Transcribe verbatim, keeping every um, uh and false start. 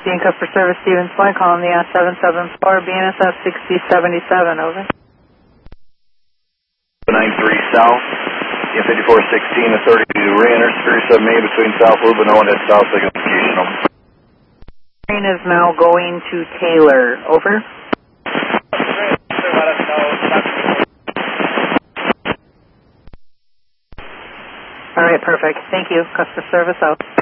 Being customer service, Stevens Point, calling the S seven seven four, B N S S sixty seventy-seven, over. nine three South, in fifty-four sixteen to thirty to re-enter, Superior seven A between South Loop and Owen at South Signification, over. Train is now going to Taylor, over. All right, perfect. Thank you. Customer service out.